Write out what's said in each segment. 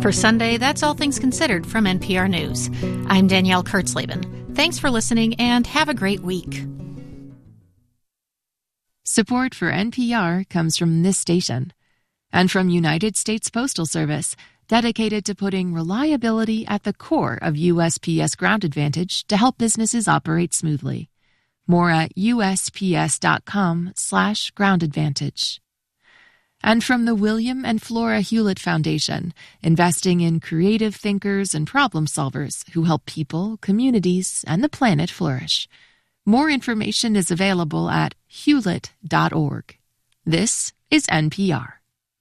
For Sunday, that's All Things Considered from NPR News. I'm Danielle Kurtzleben. Thanks for listening and have a great week. Support for NPR comes from this station and from United States Postal Service, dedicated to putting reliability at the core of USPS Ground Advantage to help businesses operate smoothly. More at usps.com/Ground Advantage. And from the William and Flora Hewlett Foundation, investing in creative thinkers and problem solvers who help people, communities, and the planet flourish. More information is available at hewlett.org. This is NPR.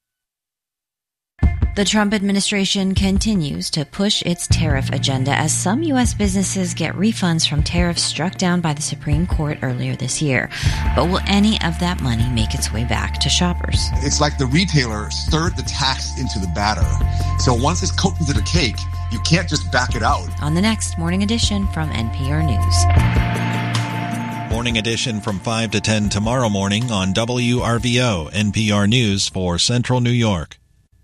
The Trump administration continues to push its tariff agenda as some U.S. businesses get refunds from tariffs struck down by the Supreme Court earlier this year. But will any of that money make its way back to shoppers? It's like the retailer stirred the tax into the batter. So once it's cooked into the cake, you can't just back it out. On the next Morning Edition from NPR News. Morning Edition from 5 to 10 tomorrow morning on WRVO, NPR News for Central New York.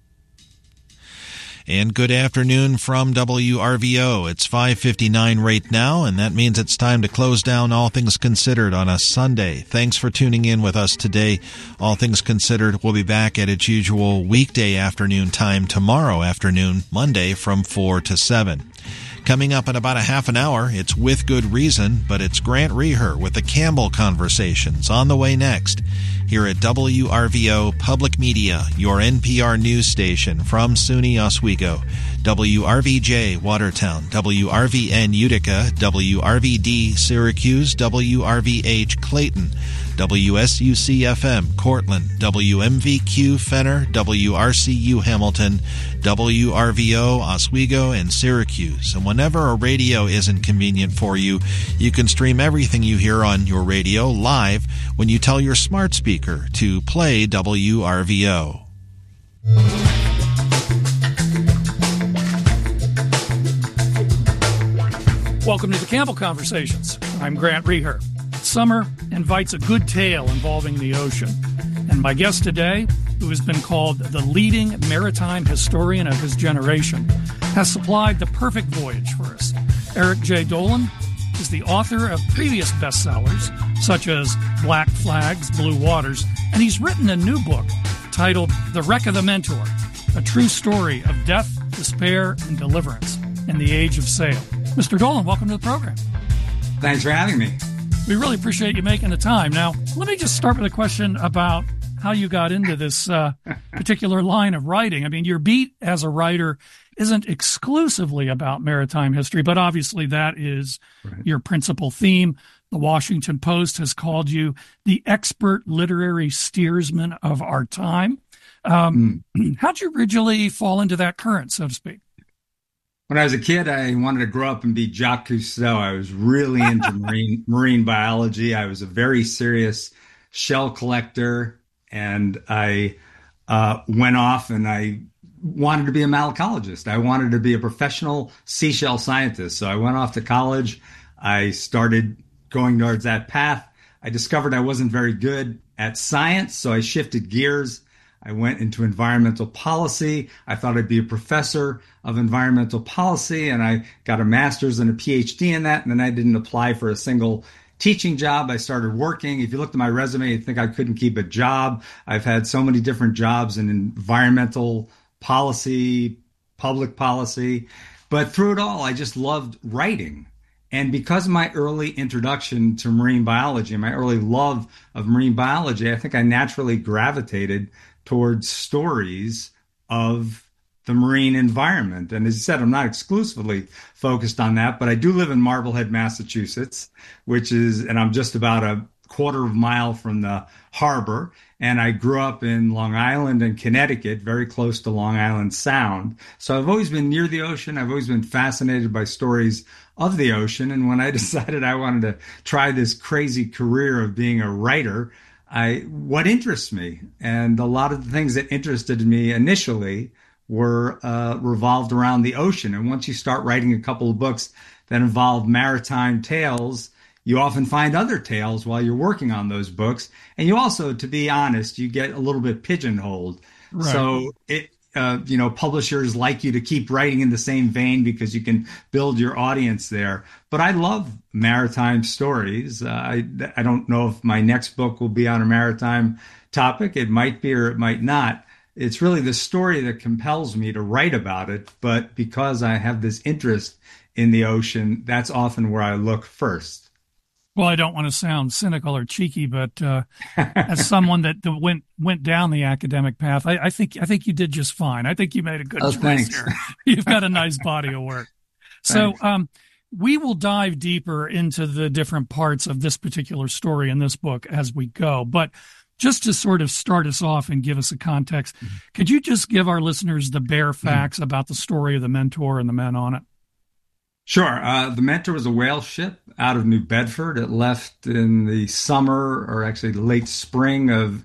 And good afternoon from WRVO. It's 5:59 right now, and that means it's time to close down All Things Considered on a Sunday. Thanks for tuning in with us today. All Things Considered will be back at its usual weekday afternoon time tomorrow afternoon, Monday, from 4 to 7. Coming up in about a half an hour, it's With Good Reason, but it's Grant Reher with the Campbell Conversations on the way next. Here at WRVO Public Media, your NPR news station from SUNY Oswego, WRVJ Watertown, WRVN Utica, WRVD Syracuse, WRVH Clayton, WSUC-FM Cortland, WMVQ Fenner, WRCU Hamilton, WRVO Oswego, and Syracuse. And whenever a radio isn't convenient for you, you can stream everything you hear on your radio live when you tell your smart speaker to play WRVO. Welcome to the Campbell Conversations. I'm Grant Reher. Summer invites a good tale involving the ocean. And my guest today, who has been called the leading maritime historian of his generation, has supplied the perfect voyage for us. Eric J. Dolin is the author of previous bestsellers, such as Black Flags, Blue Waters, and he's written a new book titled The Wreck of the Mentor, a true story of death, despair, and deliverance in the age of sail. Mr. Dolin, welcome to the program. Thanks for having me. We really appreciate you making the time. Now, let me just start with a question about how you got into this particular line of writing. I mean, your beat as a writer isn't exclusively about maritime history, but obviously that is your principal theme. The Washington Post has called you the expert literary steersman of our time. How'd you originally fall into that current, so to speak? When I was a kid, I wanted to grow up and be Jacques Cousteau. I was really into marine biology. I was a very serious shell collector, and I went off and I wanted to be a malacologist. I wanted to be a professional seashell scientist. So I went off to college. I started going towards that path. I discovered I wasn't very good at science, so I shifted gears. I went into environmental policy. I thought I'd be a professor of environmental policy, and I got a master's and a PhD in that, and then I didn't apply for a single teaching job. I started working. If you looked at my resume, you'd think I couldn't keep a job. I've had so many different jobs in environmental policy, public policy, but through it all, I just loved writing. And because of my early introduction to marine biology, my early love of marine biology, I think I naturally gravitated towards stories of the marine environment. And as you said, I'm not exclusively focused on that, but I do live in Marblehead, Massachusetts, and I'm just about a quarter of a mile from the harbor. And I grew up in Long Island and Connecticut, very close to Long Island Sound. So I've always been near the ocean. I've always been fascinated by stories of the ocean. And when I decided I wanted to try this crazy career of being a writer, what interests me, and a lot of the things that interested me initially were revolved around the ocean. And once you start writing a couple of books that involve maritime tales, you often find other tales while you're working on those books. And you also, to be honest, you get a little bit pigeonholed. Right. So publishers like you to keep writing in the same vein because you can build your audience there. But I love maritime stories. I don't know if my next book will be on a maritime topic. It might be or it might not. It's really the story that compels me to write about it. But because I have this interest in the ocean, that's often where I look first. Well, I don't want to sound cynical or cheeky, but as someone that went down the academic path, I think you did just fine. I think you made a good choice thanks. here. You've got a nice body of work. So we will dive deeper into the different parts of this particular story in this book as we go. But just to sort of start us off and give us a context, could you just give our listeners the bare facts about the story of the Mentor and the men on it? Sure. The Mentor was a whale ship out of New Bedford. It left in the summer, or actually the late spring of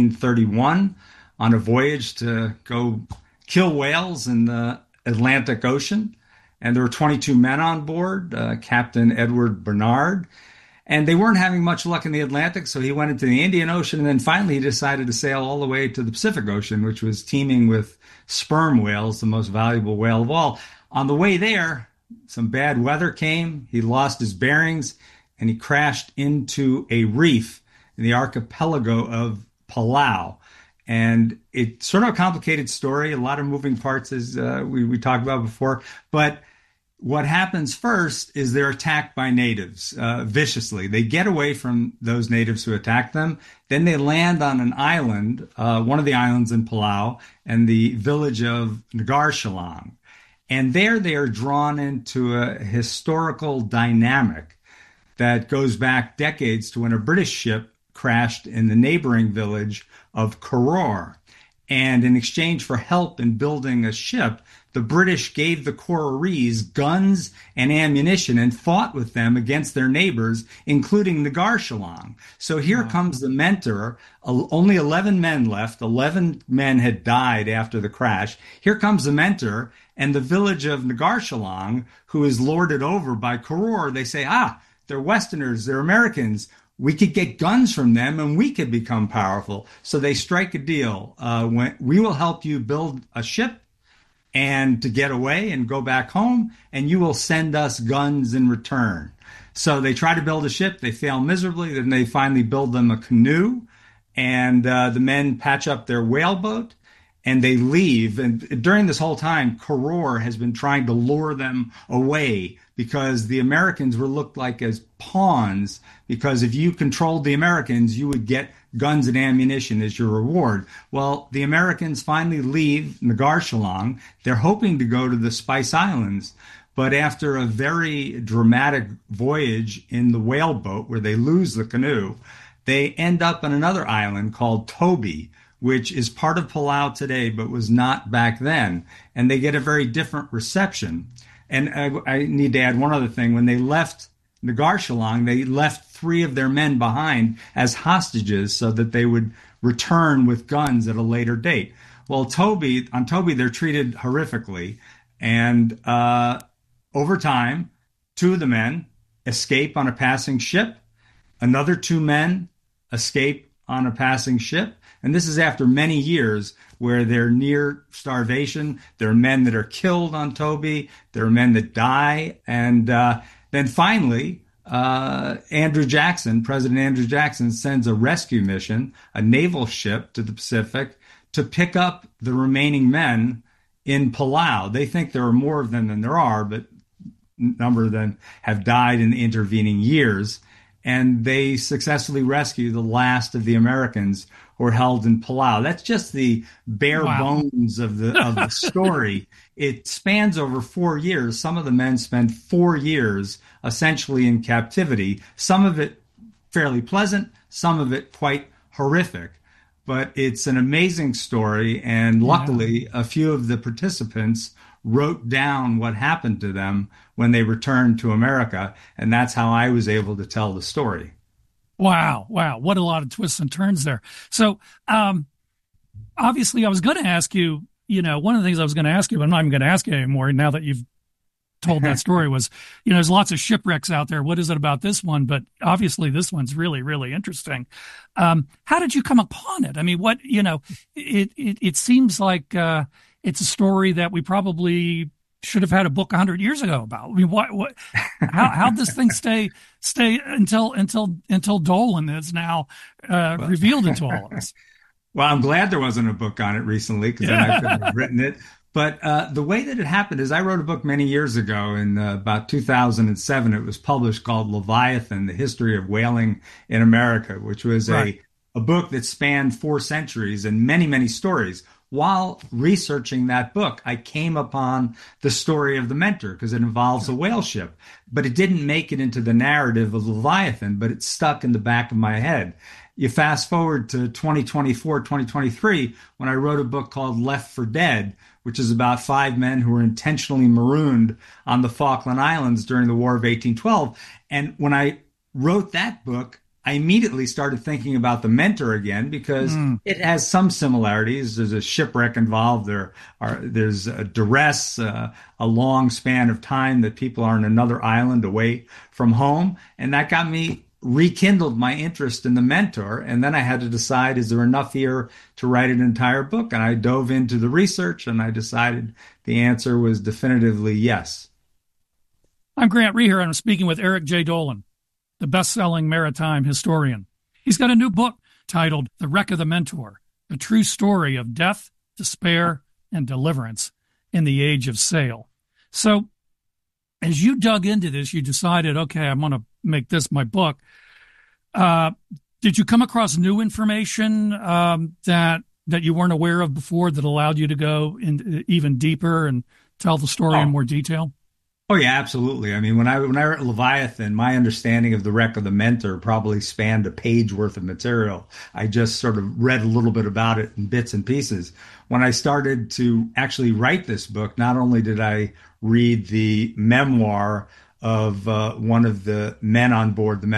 1831, on a voyage to go kill whales in the Atlantic Ocean. And there were 22 men on board, Captain Edward Bernard. And they weren't having much luck in the Atlantic, so he went into the Indian Ocean. And then finally he decided to sail all the way to the Pacific Ocean, which was teeming with sperm whales, the most valuable whale of all. On the way there, some bad weather came, he lost his bearings, and he crashed into a reef in the archipelago of Palau. And it's sort of a complicated story, a lot of moving parts, as we talked about before. But what happens first is they're attacked by natives viciously. They get away from those natives who attack them. Then they land on an island, one of the islands in Palau, and the village of Ngarshalang. And there they are drawn into a historical dynamic that goes back decades to when a British ship crashed in the neighboring village of Koror. And in exchange for help in building a ship, the British gave the Kororees guns and ammunition and fought with them against their neighbors, including Ngarshalang. So here comes the Mentor. Only 11 men left. 11 men had died after the crash. Here comes the Mentor, and the village of Ngarshalang, who is lorded over by Koror. They say, they're Westerners, they're Americans. We could get guns from them and we could become powerful. So they strike a deal. We will help you build a ship and to get away and go back home, and you will send us guns in return. So they try to build a ship. They fail miserably. Then they finally build them a canoe, and the men patch up their whaleboat, and they leave. And during this whole time, Koror has been trying to lure them away because the Americans were looked like as pawns, because if you controlled the Americans, you would get guns and ammunition as your reward. Well, the Americans finally leave Ngarshalang. They're hoping to go to the Spice Islands. But after a very dramatic voyage in the whaleboat where they lose the canoe, they end up on another island called Toby, which is part of Palau today, but was not back then. And they get a very different reception. And I need to add one other thing. When they left Ngarshalang, they left 3 of their men behind as hostages so that they would return with guns at a later date. Well, on Toby, they're treated horrifically. And over time, 2 of the men escape on a passing ship. Another 2 men escape on a passing ship. And this is after many years where they're near starvation. There are men that are killed on Toby. There are men that die. And then finally, President Andrew Jackson sends a rescue mission, a naval ship to the Pacific, to pick up the remaining men in Palau. They think there are more of them than there are, but a number of them have died in the intervening years. And they successfully rescue the last of the Americans who are held in Palau. That's just the bare bones of the story. It spans over 4 years. Some of the men spend 4 years essentially in captivity. Some of it fairly pleasant, some of it quite horrific. But it's an amazing story. And luckily, a few of the participants wrote down what happened to them when they returned to America. And that's how I was able to tell the story. Wow. What a lot of twists and turns there. So obviously I was going to ask you, one of the things I was going to ask you, but I'm not even going to ask you anymore now that you've told that story was, there's lots of shipwrecks out there. What is it about this one? But obviously this one's really, really interesting. How did you come upon it? I mean, it seems like, it's a story that we probably should have had a book 100 years ago about. I mean, how'd this thing stay until Dolan is now revealed into all of us? Well, I'm glad there wasn't a book on it recently, because then I couldn't have written it. But the way that it happened is I wrote a book many years ago in about 2007. It was published, called Leviathan, The History of Whaling in America, which was a book that spanned 4 centuries and many, many stories. While researching that book, I came upon the story of the Mentor, because it involves a whale ship. But it didn't make it into the narrative of Leviathan, but it stuck in the back of my head. You fast forward to 2024, 2023, when I wrote a book called Left for Dead, which is about 5 men who were intentionally marooned on the Falkland Islands during the War of 1812. And when I wrote that book, I immediately started thinking about the Mentor again, because it has some similarities. There's a shipwreck involved. There's a duress, a long span of time that people are on another island away from home. And that rekindled my interest in the Mentor. And then I had to decide, is there enough here to write an entire book? And I dove into the research, and I decided the answer was definitively yes. I'm Grant Reher, and I'm speaking with Eric J. Dolan, the best-selling maritime historian. He's got a new book titled The Wreck of the Mentor, a true story of death, despair, and deliverance in the age of sail. So as you dug into this, you decided, okay, I'm going to make this my book. Did you come across new information that you weren't aware of before that allowed you to go in even deeper and tell the story in more detail? Oh, yeah, absolutely. I mean, when I wrote Leviathan, my understanding of the Wreck of the Mentor probably spanned a page worth of material. I just sort of read a little bit about it in bits and pieces. When I started to actually write this book, not only did I read the memoir of one of the men on board the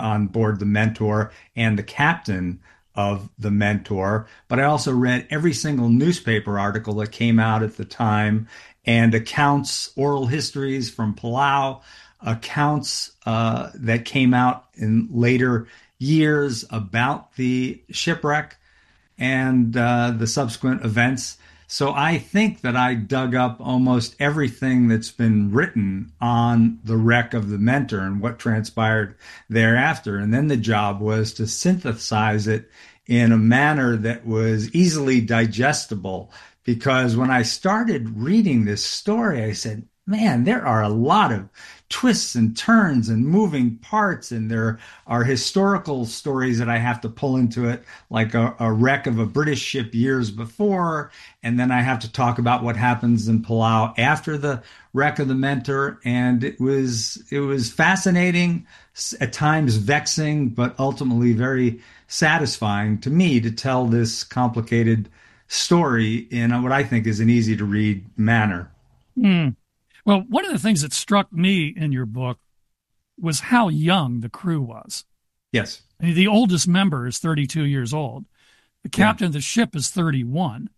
Mentor and the captain of the Mentor, but I also read every single newspaper article that came out at the time, and accounts, oral histories from Palau, accounts that came out in later years about the shipwreck and the subsequent events. So I think that I dug up almost everything that's been written on the wreck of the Mentor and what transpired thereafter. And then the job was to synthesize it in a manner that was easily digestible. Because when I started reading this story, I said, man, there are a lot of twists and turns and moving parts, and there are historical stories that I have to pull into it, like a wreck of a British ship years before, and then I have to talk about what happens in Palau after the wreck of the Mentor. And it was fascinating, at times vexing, but ultimately very satisfying to me to tell this complicated story in what I think is an easy to read manner. Well, one of the things that struck me in your book was how young the crew was. Yes. I mean, the oldest member is 32 years old. The captain of the ship is 31.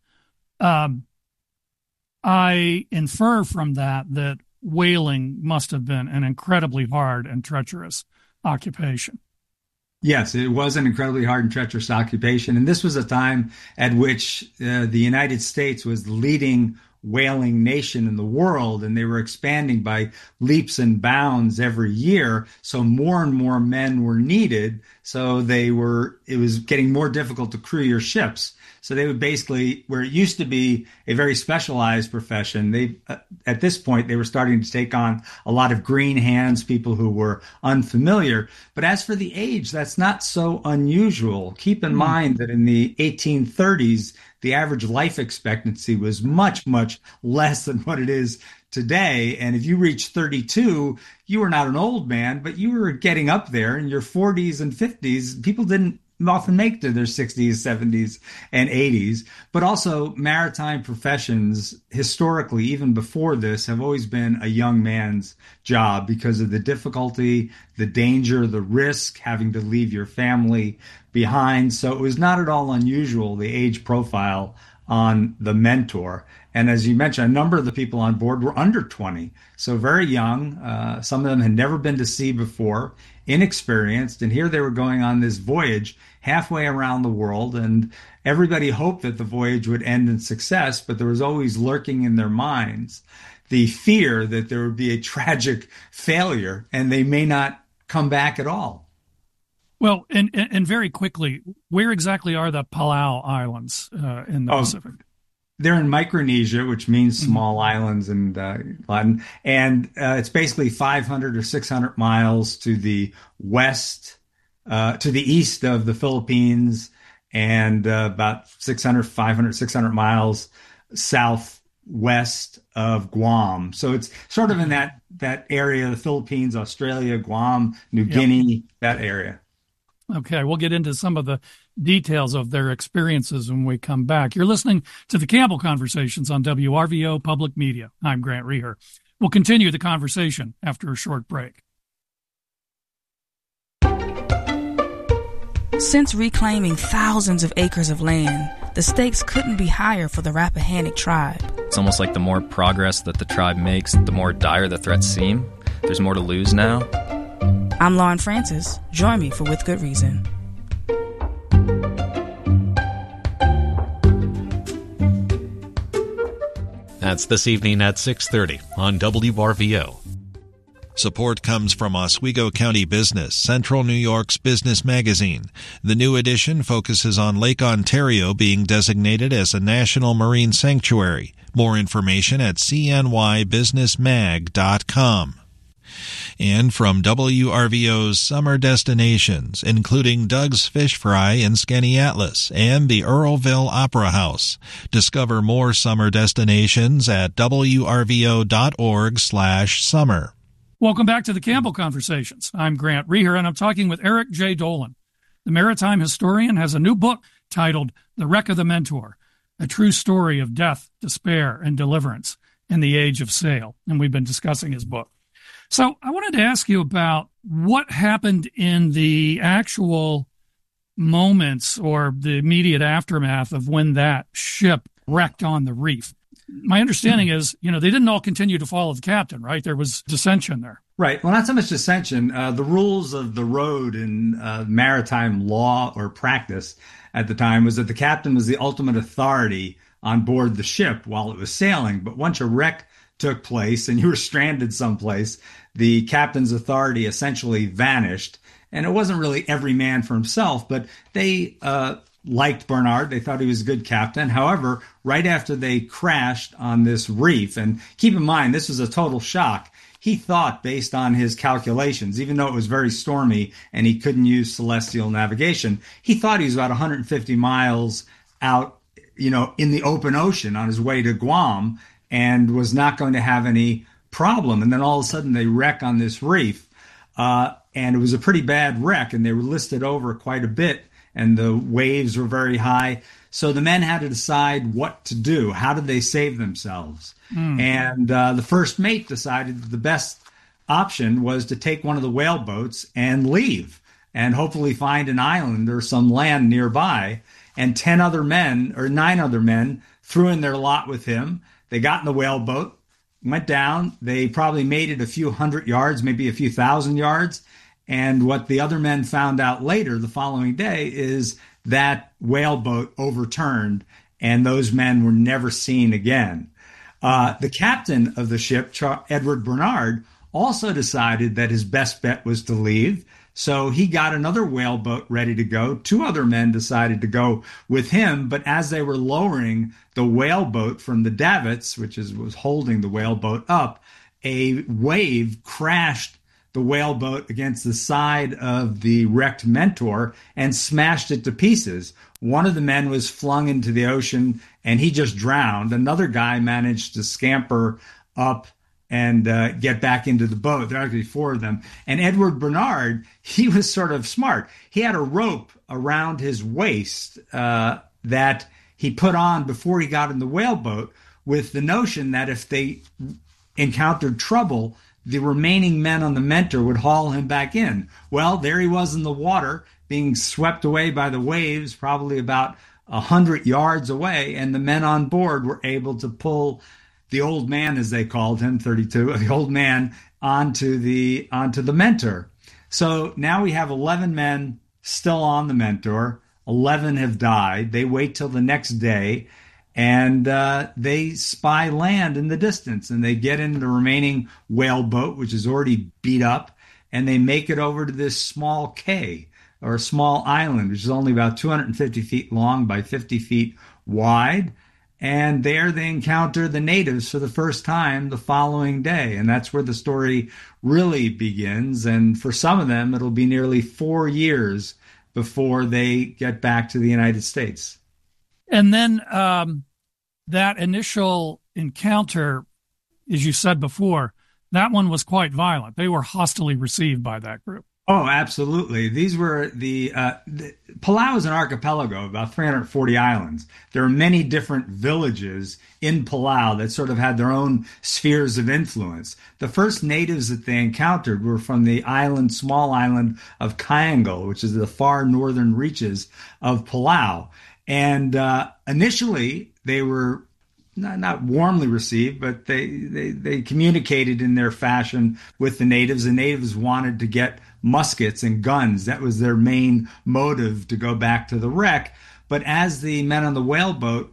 I infer from that whaling must have been an incredibly hard and treacherous occupation. Yes, it was an incredibly hard and treacherous occupation. And this was a time at which the United States was the leading whaling nation in the world, and they were expanding by leaps and bounds every year. So more and more men were needed. So it was getting more difficult to crew your ships. So they would basically, where it used to be a very specialized profession, at this point, they were starting to take on a lot of green hands, people who were unfamiliar. But as for the age, that's not so unusual. Keep in mind that in the 1830s, the average life expectancy was much, much less than what it is today. And if you reached 32, you were not an old man, but you were getting up there in your 40s and 50s. People didn't often make to their 60s, 70s, and 80s. But also maritime professions, historically, even before this, have always been a young man's job because of the difficulty, the danger, the risk, having to leave your family behind. So it was not at all unusual, the age profile on the Mentor. And as you mentioned, a number of the people on board were under 20, so very young. Some of them had never been to sea before, inexperienced, and here they were going on this voyage halfway around the world, and everybody hoped that the voyage would end in success, but there was always lurking in their minds the fear that there would be a tragic failure and they may not come back at all. Well, and very quickly, where exactly are the Palau Islands in the Pacific? They're in Micronesia, which means small islands in Latin. And it's basically 500 or 600 miles to the west, to the east of the Philippines, and about 600 miles southwest of Guam. So it's sort of in that area, the Philippines, Australia, Guam, New Guinea, that area. Okay, we'll get into some of the details of their experiences when we come back. You're listening to the Campbell Conversations on WRVO Public Media. I'm Grant Reher. We'll continue the conversation after a short break. Since reclaiming thousands of acres of land, the stakes couldn't be higher for the Rappahannock tribe. It's almost like the more progress that the tribe makes, the more dire the threats seem. There's more to lose now. I'm Lauren Francis. Join me for With Good Reason. That's this evening at 6:30 on WRVO. Support comes from Oswego County Business, Central New York's business magazine. The new edition focuses on Lake Ontario being designated as a national marine sanctuary. More information at cnybusinessmag.com. And from WRVO's summer destinations, including Doug's Fish Fry in Skaneateles and the Earlville Opera House. Discover more summer destinations at wrvo.org/summer. Welcome back to the Campbell Conversations. I'm Grant Reher, and I'm talking with Eric J. Dolan. The maritime historian has a new book titled The Wreck of the Mentor, a true story of death, despair, and deliverance in the age of sail. And we've been discussing his book. So I wanted to ask you about what happened in the actual moments or the immediate aftermath of when that ship wrecked on the reef. My understanding is, they didn't all continue to follow the captain, right? There was dissension there. Right. Well, not so much dissension. The rules of the road in maritime law or practice at the time was that the captain was the ultimate authority on board the ship while it was sailing. But once a wreck took place and you were stranded someplace, the captain's authority essentially vanished. And it wasn't really every man for himself, but they liked Bernard. They thought he was a good captain. However, right after they crashed on this reef, and keep in mind, this was a total shock. He thought, based on his calculations, even though it was very stormy and he couldn't use celestial navigation, he thought he was about 150 miles out, in the open ocean on his way to Guam, and was not going to have any problem. And then all of a sudden they wreck on this reef. And it was a pretty bad wreck, and they were listed over quite a bit, and the waves were very high. So the men had to decide what to do. How did they save themselves? And the first mate decided that the best option was to take one of the whaleboats and leave and hopefully find an island or some land nearby. And 9 other men threw in their lot with him. They got in the whaleboat, went down. They probably made it a few hundred yards, maybe a few thousand yards. And what the other men found out later, the following day, is that whaleboat overturned and those men were never seen again. The captain of the ship, Edward Bernard, also decided that his best bet was to leave. So he got another whaleboat ready to go. 2 other men decided to go with him, but as they were lowering the whaleboat from the davits, which was holding the whaleboat up, a wave crashed the whaleboat against the side of the wrecked Mentor and smashed it to pieces. One of the men was flung into the ocean and he just drowned. Another guy managed to scamper up and get back into the boat. There are actually 4 of them. And Edward Bernard, he was sort of smart. He had a rope around his waist that he put on before he got in the whaleboat with the notion that if they encountered trouble, the remaining men on the Mentor would haul him back in. Well, there he was in the water, being swept away by the waves, probably about 100 yards away, and the men on board were able to pull the old man, as they called him, 32, the old man, onto the Mentor. So now we have 11 men still on the Mentor. 11 have died. They wait till the next day, and they spy land in the distance, and they get in the remaining whale boat, which is already beat up, and they make it over to this small cay, or a small island, which is only about 250 feet long by 50 feet wide. And there they encounter the natives for the first time the following day. And that's where the story really begins. And for some of them, it'll be nearly 4 years before they get back to the United States. And then that initial encounter, as you said before, that one was quite violent. They were hostilely received by that group. Oh, absolutely. These were the Palau is an archipelago, about 340 islands. There are many different villages in Palau that sort of had their own spheres of influence. The first natives that they encountered were from the small island of Cayangal, which is the far northern reaches of Palau. And initially, they were not warmly received, but they communicated in their fashion with the natives. The natives wanted to get muskets and guns. That was their main motive to go back to the wreck. But as the men on the whaleboat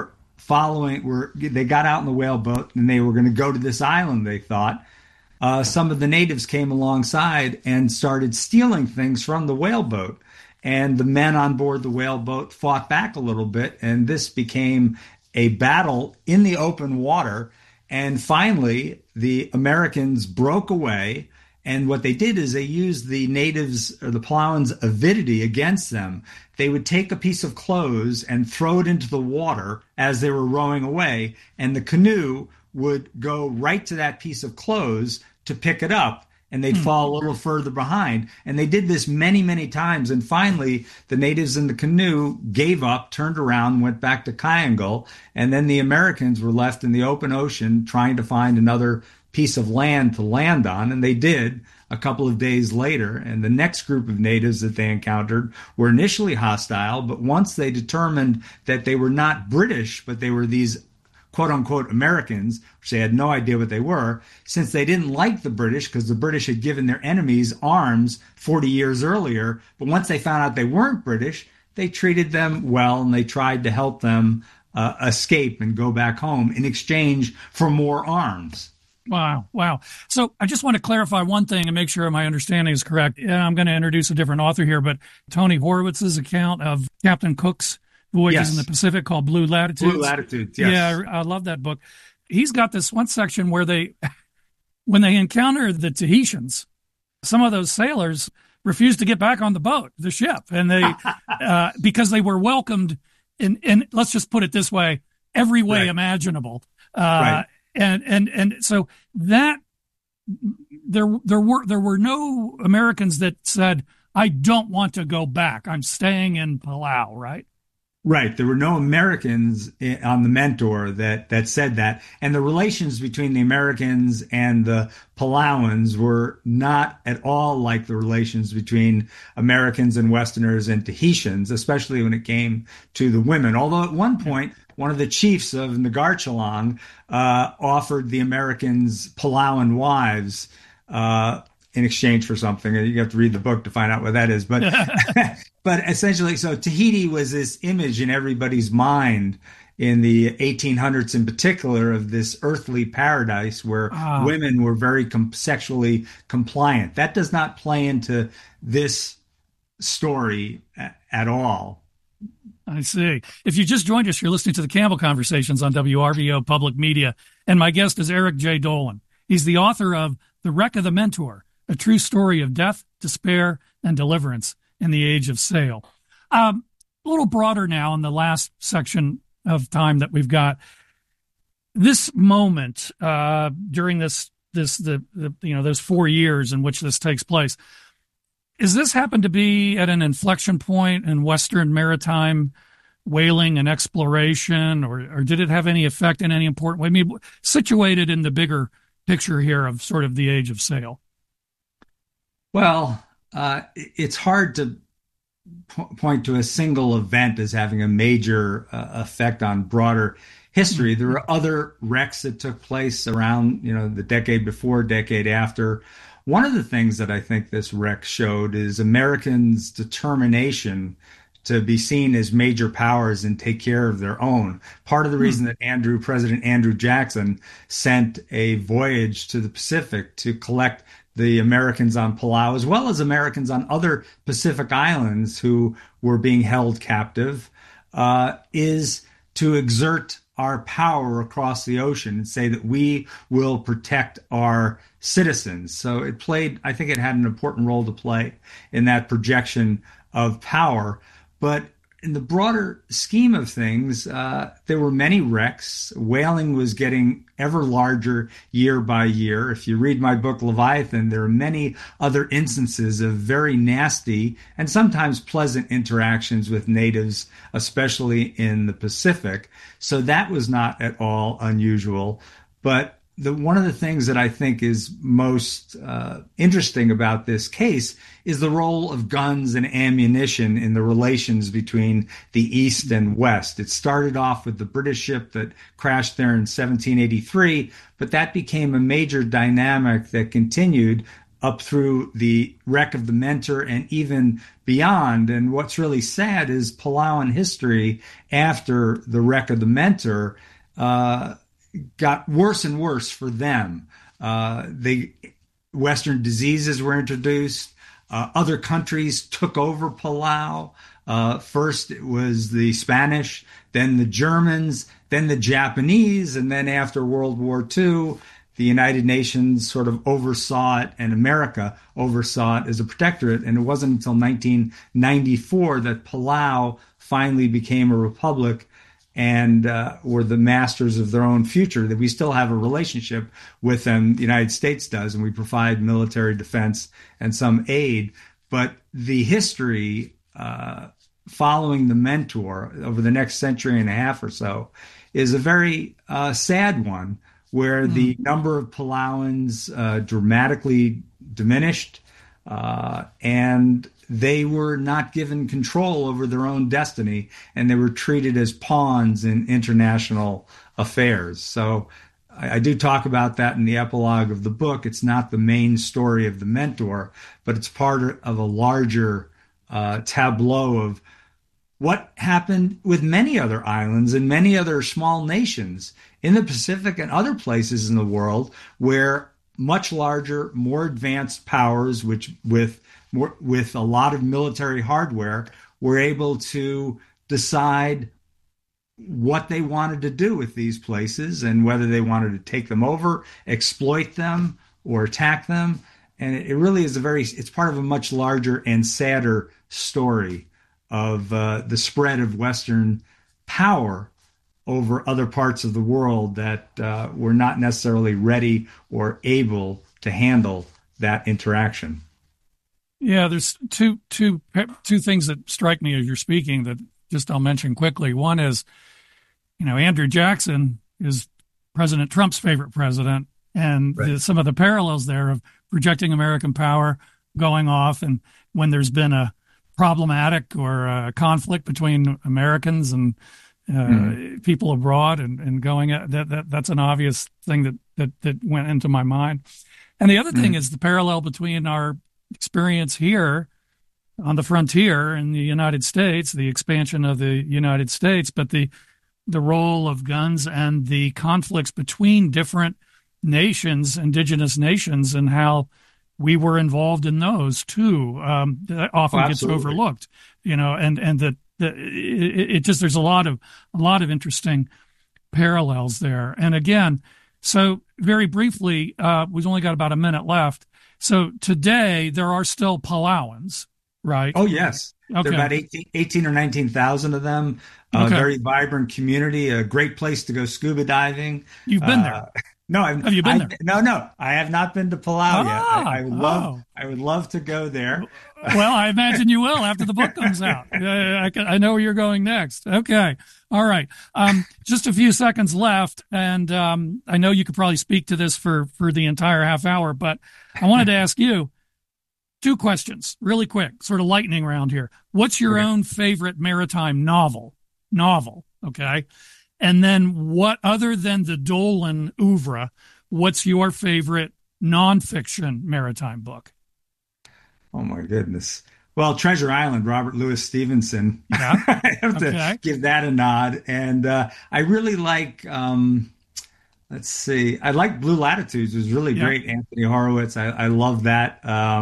they got out in the whaleboat and they were going to go to this island, they thought, some of the natives came alongside and started stealing things from the whaleboat. And the men on board the whaleboat fought back a little bit, and this became a battle in the open water. And finally, the Americans broke away. And what they did is they used the natives, or the Palauans' avidity against them. They would take a piece of clothes and throw it into the water as they were rowing away, and the canoe would go right to that piece of clothes to pick it up, and they'd fall a little further behind. And they did this many, many times. And finally, the natives in the canoe gave up, turned around, went back to Cayangal, and then the Americans were left in the open ocean trying to find another piece of land to land on, and they did a couple of days later. And the next group of natives that they encountered were initially hostile, but once they determined that they were not British, but they were these quote-unquote Americans, which they had no idea what they were, since they didn't like the British because the British had given their enemies arms 40 years earlier, but once they found out they weren't British, they treated them well, and they tried to help them escape and go back home in exchange for more arms. Wow. So I just want to clarify one thing and make sure my understanding is correct. And I'm going to introduce a different author here, but Tony Horowitz's account of Captain Cook's voyages in the Pacific called Blue Latitudes. Blue Latitudes, yes. Yeah, I love that book. He's got this one section where when they encounter the Tahitians, some of those sailors refused to get back on the ship, and they because they were welcomed in let's just put it this way, every way imaginable. Right. And so that there were no Americans that said, I don't want to go back, I'm staying in Palau, right? Right. There were no Americans on the Mentor that said that. And the relations between the Americans and the Palauans were not at all like the relations between Americans and Westerners and Tahitians, especially when it came to the women. Although at one point, one of the chiefs of Nagarchalang offered the Americans Palauan wives in exchange for something. You have to read the book to find out what that is. But but essentially, so Tahiti was this image in everybody's mind in the 1800s in particular of this earthly paradise where women were very sexually compliant. That does not play into this story at all. I see. If you just joined us, you're listening to the Campbell Conversations on WRVO Public Media, and my guest is Eric J. Dolin. He's the author of The Wreck of the Mentor, a true story of death, despair, and deliverance in the age of sail. A little broader now in the last section of time that we've got. This moment during those 4 years in which this takes place, is this happen to be at an inflection point in Western maritime whaling and exploration, or did it have any effect in any important way? I mean, situated in the bigger picture here of sort of the age of sail. Well, it's hard to point to a single event as having a major effect on broader history. There were other wrecks that took place around, the decade before, decade after. One of the things that I think this wreck showed is Americans' determination to be seen as major powers and take care of their own. Part of the reason that President Andrew Jackson sent a voyage to the Pacific to collect the Americans on Palau, as well as Americans on other Pacific islands who were being held captive, is to exert our power across the ocean and say that we will protect our citizens. So I think it had an important role to play in that projection of power. But in the broader scheme of things, there were many wrecks. Whaling was getting ever larger year by year. If you read my book, Leviathan, there are many other instances of very nasty and sometimes pleasant interactions with natives, especially in the Pacific. So that was not at all unusual. But one of the things that I think is most interesting about this case is the role of guns and ammunition in the relations between the East and West. It started off with the British ship that crashed there in 1783, but that became a major dynamic that continued up through the wreck of the Mentor and even beyond. And what's really sad is Palauan history after the wreck of the Mentor got worse and worse for them. Western diseases were introduced. Other countries took over Palau. First it was the Spanish, then the Germans, then the Japanese, and then after World War II, the United Nations sort of oversaw it, and America oversaw it as a protectorate. And it wasn't until 1994 that Palau finally became a republic and were the masters of their own future, that we still have a relationship with them. The United States does, and we provide military defense and some aid. But the history following the Mentor over the next century and a half or so is a very sad one, where the number of Palauans dramatically diminished, and they were not given control over their own destiny, and they were treated as pawns in international affairs. So I do talk about that in the epilogue of the book. It's not the main story of the Mentor, but it's part of a larger tableau of what happened with many other islands and many other small nations in the Pacific and other places in the world, where much larger, more advanced powers, with a lot of military hardware, were able to decide what they wanted to do with these places and whether they wanted to take them over, exploit them, or attack them. And it really is it's part of a much larger and sadder story of the spread of Western power over other parts of the world that were not necessarily ready or able to handle that interaction. Yeah, there's two things that strike me as you're speaking that just I'll mention quickly. One is, Andrew Jackson is President Trump's favorite president, and right. Some of the parallels there of projecting American power going off, and when there's been a problematic or a conflict between Americans and people abroad and going that's an obvious thing that went into my mind. And the other thing is the parallel between our experience here on the frontier in the United States, the expansion of the United States, but the role of guns and the conflicts between different nations, indigenous nations, and how we were involved in those too. That often gets overlooked, and that it just, there's a lot of interesting parallels there. And again, so very briefly, we've only got about a minute left. So today there are still Palauans, right? Oh, yes. Okay. There are about 18 or 19,000 of them. Okay. Very vibrant community, a great place to go scuba diving. You've been there. No, have you been there? No, I have not been to Palau yet. I would love to go there. Well, I imagine you will after the book comes out. I know where you're going next. Okay. All right. Just a few seconds left. And I know you could probably speak to this for the entire half hour, but I wanted to ask you, 2 questions, really quick, sort of lightning round here. What's your own favorite maritime novel? Okay. And then what, other than the Dolan oeuvre, what's your favorite nonfiction maritime book? Oh, my goodness. Well, Treasure Island, Robert Louis Stevenson. Yeah. I have to give that a nod. And I really like, let's see, I like Blue Latitudes. It was really great. Anthony Horowitz. I love that.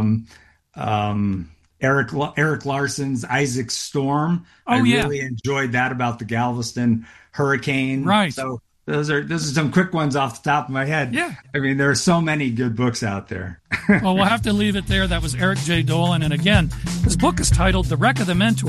Eric Larson's Isaac Storm. I really enjoyed that about the Galveston hurricane. Right. So those are some quick ones off the top of my head. Yeah. I mean, there are so many good books out there. Well, we'll have to leave it there. That was Eric J. Dolan. And again, his book is titled The Wreck of the Mentor.